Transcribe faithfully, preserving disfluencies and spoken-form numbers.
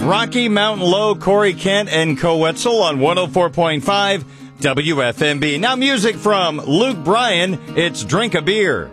Rocky Mountain Low, Corey Kent, and Coetzel on one oh four point five W F M B. Now music from Luke Bryan. It's Drink a Beer.